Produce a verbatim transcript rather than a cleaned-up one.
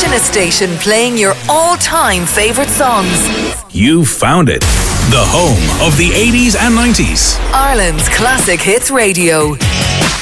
Internet station playing your all-time favourite songs. You found it. The home of the eighties and nineties. Ireland's Classic Hits Radio.